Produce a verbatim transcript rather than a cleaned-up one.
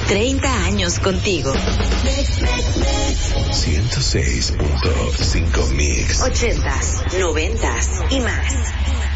treinta años contigo. ciento seis punto cinco Mix. ochentas, noventas y más.